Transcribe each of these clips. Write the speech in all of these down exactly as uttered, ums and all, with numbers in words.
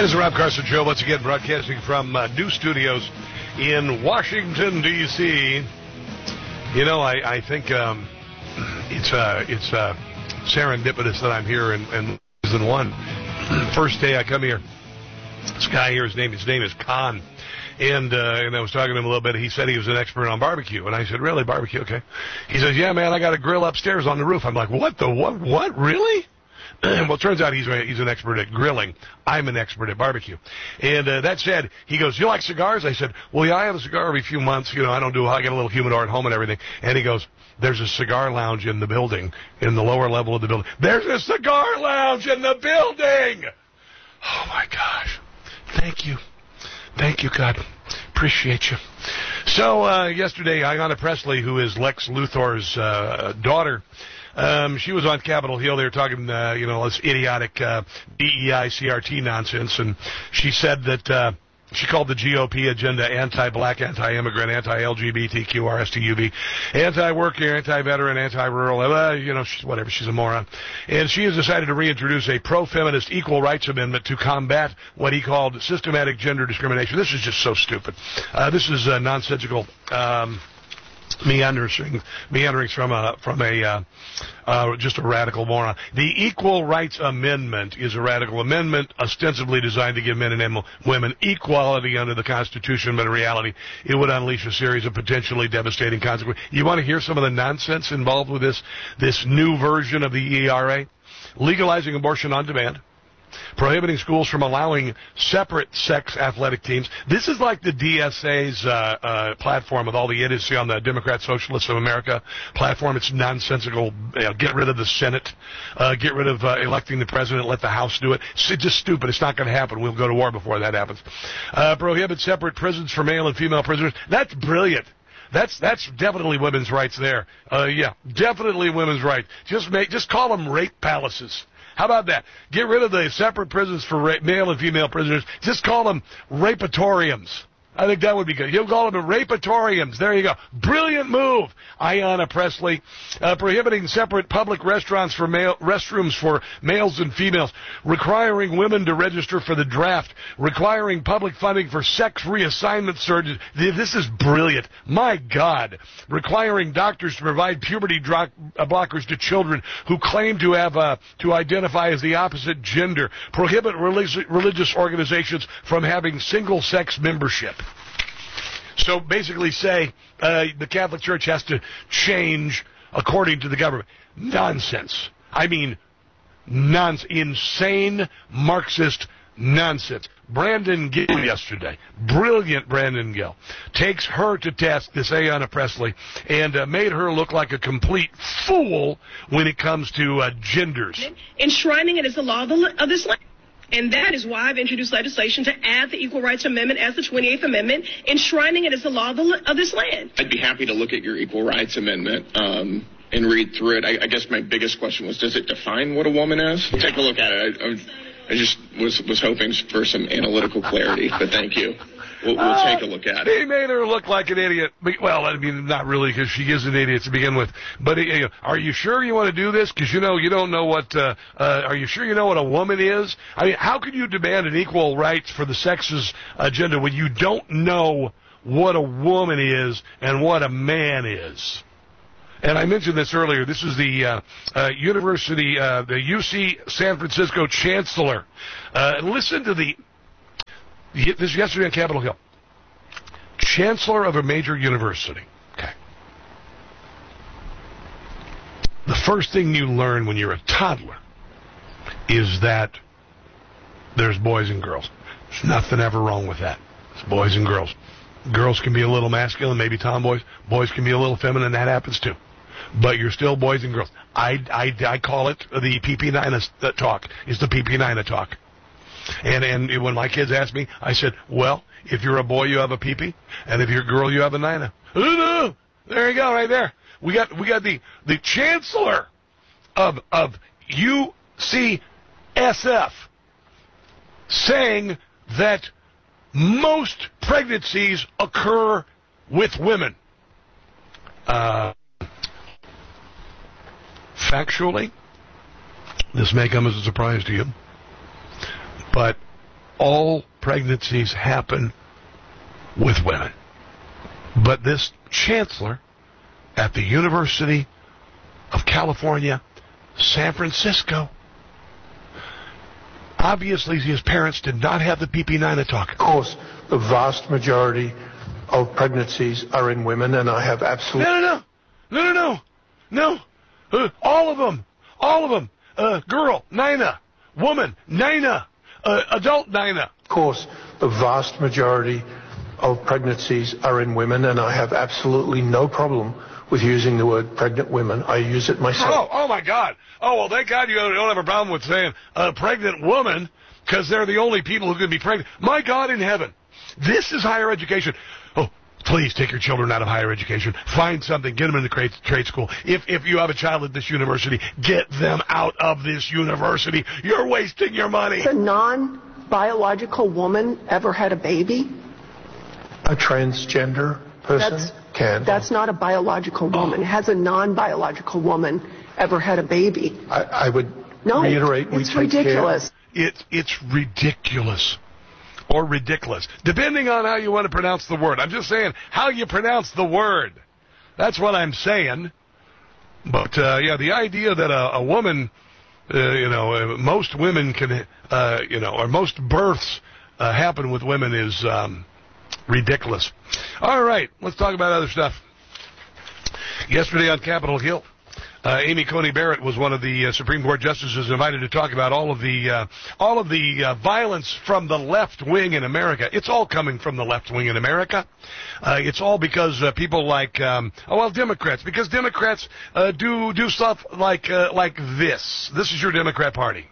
It is the Rob Carson Show, once again broadcasting from uh, new studios in Washington, D C You know, I, I think um, it's uh, it's uh, serendipitous that I'm here in, in season one. First day I come here, this guy here, his name, his name is Khan. And uh, and I was talking to him a little bit. He said he was an expert on barbecue. And I said, really, barbecue? Okay. He says, yeah, man, I got a grill upstairs on the roof. I'm like, what the, what, what, really? Well, it turns out he's a, he's an expert at grilling. I'm an expert at barbecue. And uh, that said, he goes, you like cigars? I said, well, yeah, I have a cigar every few months. You know, I don't do, I get a little humidor at home and everything. And he goes, there's a cigar lounge in the building, in the lower level of the building. There's a cigar lounge in the building! Oh, my gosh. Thank you. Thank you, God. Appreciate you. So, uh, yesterday, Ayanna Pressley, who is Lex Luthor's uh, daughter, Um, she was on Capitol Hill. They were talking, uh, you know, this idiotic uh, D E I C R T nonsense, and she said that uh, she called the G O P agenda anti-black, anti-immigrant, anti-L G B T Q R S T U V, anti-worker, anti-veteran, anti-rural, uh, you know, she's, whatever, she's a moron. And she has decided to reintroduce a pro-feminist equal rights amendment to combat what he called systematic gender discrimination. This is just so stupid. Uh, this is uh, nonsensical. Um, Meandering, meanderings from a from a uh, uh, just a radical moron. The Equal Rights Amendment is a radical amendment ostensibly designed to give men and women equality under the Constitution, but in reality, it would unleash a series of potentially devastating consequences. You want to hear some of the nonsense involved with this this new version of the E R A? Legalizing abortion on demand. Prohibiting schools from allowing separate sex athletic teams. This is like the D S A's uh, uh, platform with all the idiocy on the Democrat Socialists of America platform. It's nonsensical. You know, get rid of the Senate. Uh, get rid of uh, electing the president. Let the House do it. It's just stupid. It's not going to happen. We'll go to war before that happens. Uh, prohibit separate prisons for male and female prisoners. That's brilliant. That's that's definitely women's rights there. Uh, yeah, definitely women's rights. Just make just call them rape palaces. How about that? Get rid of the separate prisons for ra- male and female prisoners. Just call them rapatoriums. I think that would be good. You'll call them rapatoriums. There you go. Brilliant move. Ayanna Pressley. Uh, prohibiting separate public restaurants for male, restrooms for males and females. Requiring women to register for the draft. Requiring public funding for sex reassignment surgeries. This is brilliant. My God. Requiring doctors to provide puberty dro- blockers to children who claim to have uh, to identify as the opposite gender. Prohibit relig- religious organizations from having single-sex membership. So basically say uh, the Catholic Church has to change according to the government. Nonsense. I mean, nonsense. Insane Marxist nonsense. Brandon Gill yesterday, brilliant Brandon Gill, takes her to task, this Ayanna Pressley, and uh, made her look like a complete fool when it comes to uh, genders. Enshrining it as the law of, the, of this land. And that is why I've introduced legislation to add the Equal Rights Amendment as the twenty-eighth Amendment, enshrining it as the law of, the, of this land. I'd be happy to look at your Equal Rights Amendment um, and read through it. I, I guess my biggest question was, does it define what a woman is? Take a look at it. I, I, I just was, was hoping for some analytical clarity, but thank you. We'll, we'll uh, take a look at it. He made her look like an idiot. Well, I mean, not really, because she is an idiot to begin with. But you know, are you sure you want to do this? Because, you know, you don't know what, uh, uh, are you sure you know what a woman is? I mean, how can you demand an equal rights for the sexes agenda when you don't know what a woman is and what a man is? And I mentioned this earlier. This is the uh, uh, University, uh, the U C San Francisco Chancellor. Uh, listen to the... This is yesterday on Capitol Hill. Chancellor of a major university. Okay. The first thing you learn when you're a toddler is that there's boys and girls. There's nothing ever wrong with that. It's boys and girls. Girls can be a little masculine, maybe tomboys. Boys can be a little feminine. That happens too. But you're still boys and girls. I, I, I call it the P P nine talk. It's the P P nine talk. And and when my kids ask me, I said, well, if you're a boy, you have a pee-pee, and if you're a girl, you have a nina. There you go, right there. We got we got the the chancellor of of U C S F saying that most pregnancies occur with women. Uh, factually, this may come as a surprise to you, but all pregnancies happen with women. But this chancellor at the University of California, San Francisco, obviously his parents did not have the P P nine talk. Of course, the vast majority of pregnancies are in women, and I have absolutely... No, no, no, no, no, no, no. Uh, all of them, all of them. Uh, girl, Nina. Woman, Nina. Uh, adult, Nina. Of course, the vast majority of pregnancies are in women, and I have absolutely no problem with using the word pregnant women. I use it myself. Oh, oh my God. Oh, well, thank God you don't have a problem with saying a pregnant woman, because they're the only people who can be pregnant. My God in heaven. This is higher education. Oh, please take your children out of higher education. Find something. Get them into trade, trade school. If if you have a child at this university, get them out of this university. You're wasting your money. Has a non-biological woman ever had a baby? A transgender person That's, can. That's not a biological woman. Oh. Has a non-biological woman ever had a baby? I, I would no, reiterate. It's we take ridiculous. Care. It, it's ridiculous. Or ridiculous, depending on how you want to pronounce the word. I'm just saying how you pronounce the word. That's what I'm saying. But, uh, yeah, the idea that a, a woman, uh, you know, uh, most women can, uh, you know, or most births uh, happen with women is um, ridiculous. All right, let's talk about other stuff. Yesterday on Capitol Hill, Uh, Amy Coney Barrett was one of the uh, Supreme Court justices invited to talk about all of the uh, all of the uh, violence from the left wing in America. It's all coming from the left wing in America. Uh, it's all because uh, people like um, oh well Democrats because Democrats uh, do do stuff like uh, like this. This is your Democrat Party.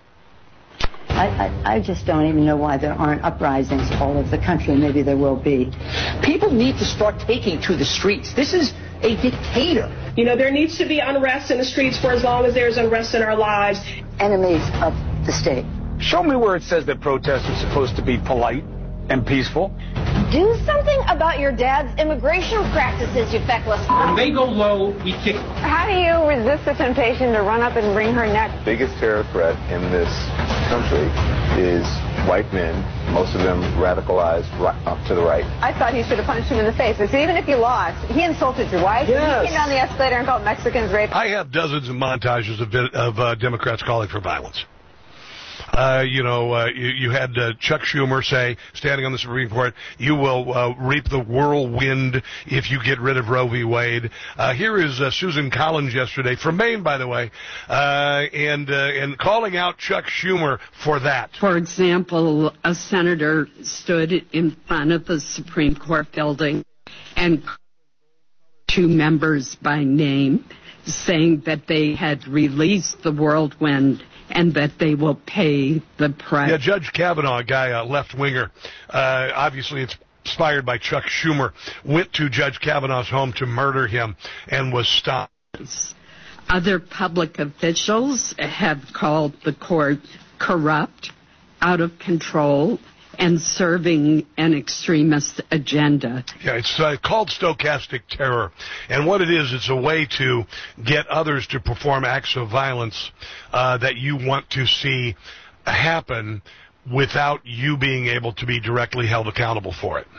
I, I, I just don't even know why there aren't uprisings all over the country. Maybe there will be. People need to start taking to the streets. This is a dictator. You know, there needs to be unrest in the streets for as long as there's unrest in our lives. Enemies of the state. Show me where it says that protests are supposed to be polite and peaceful. Do something about your dad's immigration practices, you feckless. When they go low, we kick them. How do you resist the temptation to run up and wring her neck? The biggest terror threat in this country is white men, most of them radicalized right up to the right. I thought he should have punched him in the face. I said, even if you lost, he insulted your wife. Yes. He came down the escalator and called Mexicans rape. I have dozens of montages of, of uh, Democrats calling for violence. Uh, you know, uh, you, you had uh, Chuck Schumer say, standing on the Supreme Court, you will uh, reap the whirlwind if you get rid of Roe v. Wade. Uh, here is uh, Susan Collins yesterday, from Maine, by the way, uh, and uh, and calling out Chuck Schumer for that. For example, a senator stood in front of the Supreme Court building and called two members by name, saying that they had released the whirlwind and that they will pay the price. Yeah, Judge Kavanaugh, a guy, a left-winger, uh, obviously inspired by Chuck Schumer, went to Judge Kavanaugh's home to murder him and was stopped. Other public officials have called the court corrupt, out of control, and serving an extremist agenda. Yeah, it's uh, called stochastic terror. And what it is, it's a way to get others to perform acts of violence uh, that you want to see happen without you being able to be directly held accountable for it.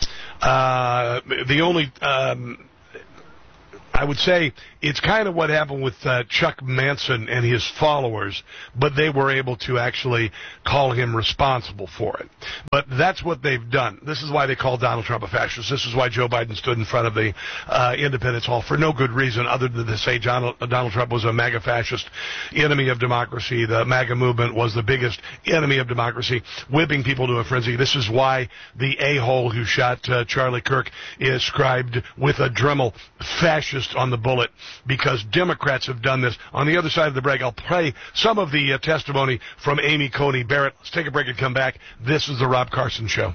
Uh, the only... Um, I would say it's kind of what happened with uh, Chuck Manson and his followers, but they were able to actually call him responsible for it. But that's what they've done. This is why they call Donald Trump a fascist. This is why Joe Biden stood in front of the uh, Independence Hall for no good reason other than to say Donald, Donald Trump was a MAGA fascist, enemy of democracy. The MAGA movement was the biggest enemy of democracy, whipping people to a frenzy. This is why the a-hole who shot uh, Charlie Kirk is scribed with a Dremel fascist on the bullet, because Democrats have done this. On the other side of the break, I'll play some of the uh, testimony from Amy Coney Barrett. Let's take a break and come back. This is the Rob Carson Show.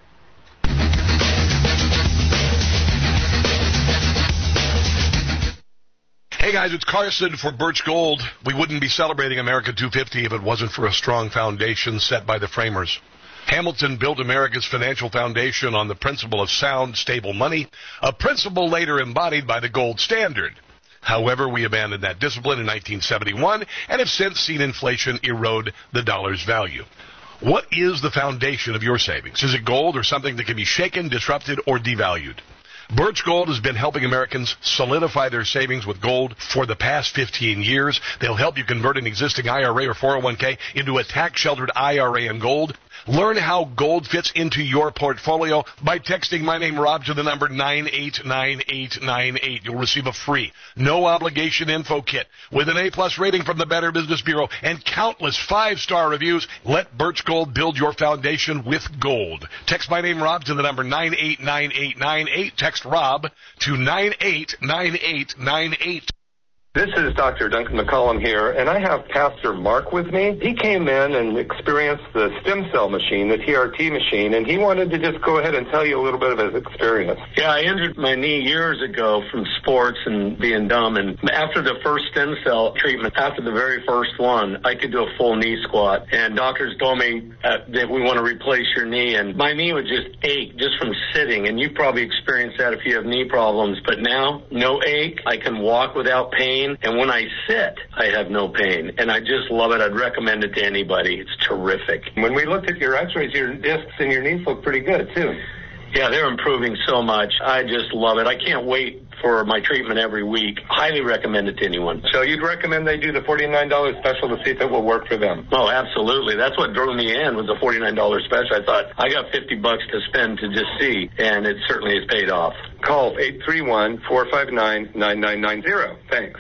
Hey guys, it's Carson for Birch Gold. We wouldn't be celebrating America two fifty if it wasn't for a strong foundation set by the framers. Hamilton built America's financial foundation on the principle of sound, stable money, a principle later embodied by the gold standard. However, we abandoned that discipline in nineteen seventy-one and have since seen inflation erode the dollar's value. What is the foundation of your savings? Is it gold or something that can be shaken, disrupted, or devalued? Birch Gold has been helping Americans solidify their savings with gold for the past fifteen years. They'll help you convert an existing I R A or four oh one k into a tax-sheltered I R A in gold. Learn how gold fits into your portfolio by texting my name, Rob, to the number nine eight nine eight nine eight. You'll receive a free, no-obligation info kit with an A-plus rating from the Better Business Bureau and countless five-star reviews. Let Birch Gold build your foundation with gold. Text my name, Rob, to the number nine eight nine eight nine eight. Text Rob to nine eight nine eight nine eight. This is Doctor Duncan McCollum here, and I have Pastor Mark with me. He came in and experienced the stem cell machine, the T R T machine, and he wanted to just go ahead and tell you a little bit of his experience. Yeah, I injured my knee years ago from sports and being dumb, and after the first stem cell treatment, after the very first one, I could do a full knee squat, and doctors told me uh, that we want to replace your knee, and my knee would just ache just from sitting, and you probably experienced that if you have knee problems, but now, no ache. I can walk without pain. And when I sit, I have no pain. And I just love it. I'd recommend it to anybody. It's terrific. When we looked at your x-rays, your discs and your knees look pretty good, too. Yeah, they're improving so much. I just love it. I can't wait for my treatment every week. Highly recommend it to anyone. So you'd recommend they do the forty-nine dollars special to see if it will work for them? Oh, absolutely. That's what drew me in, was the forty-nine dollars special. I thought, I got fifty bucks to spend to just see, and it certainly has paid off. Call eight three one, four five nine, nine nine nine zero. Thanks.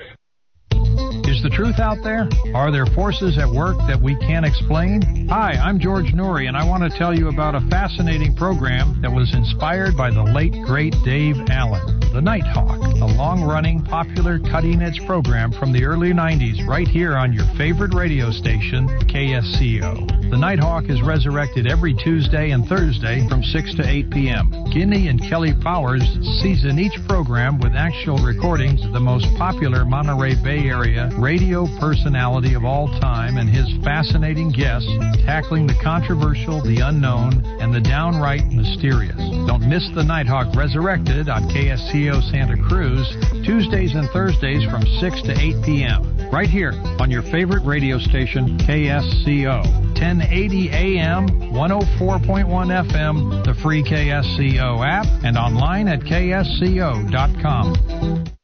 Is the truth out there? Are there forces at work that we can't explain? Hi, I'm George Noory, and I want to tell you about a fascinating program that was inspired by the late, great Dave Allen, The Nighthawk, a long-running, popular, cutting-edge program from the early nineties right here on your favorite radio station, K S C O. The Nighthawk is resurrected every Tuesday and Thursday from six to eight p.m. Guinea and Kelly Powers season each program with actual recordings of the most popular Monterey Bay Area radio personality of all time and his fascinating guests tackling the controversial, the unknown, and the downright mysterious. Don't miss The Nighthawk Resurrected on K S C O Santa Cruz, Tuesdays and Thursdays from six to eight p.m. right here on your favorite radio station, K S C O. ten eighty A M, one oh four point one F M, the free K S C O app, and online at K S C O dot com.